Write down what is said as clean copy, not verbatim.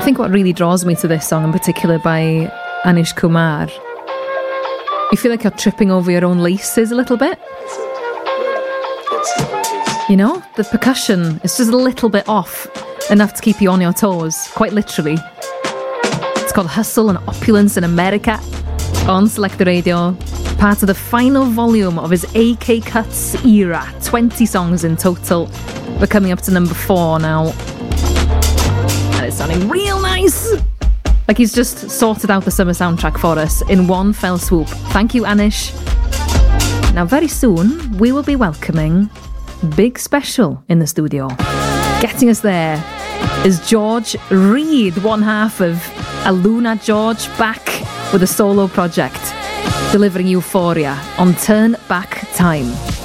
think what really draws me to this song in particular by Anish Kumar, you feel like you're tripping over your own laces a little bit. You know, the percussion is just a little bit off, enough to keep you on your toes, quite literally. It's called Hustle and Opulence in America on Select the Radio, part of the final volume of his AK Cuts era, 20 songs in total. We're coming up to number 4 now, and it's sounding real nice, like he's just sorted out the summer soundtrack for us in one fell swoop. Thank you, Anish. Now very soon we will be welcoming Big Special in the studio. Getting us there is George Reid, one half of Aluna George, back with a solo project, delivering euphoria on Turn Back Time.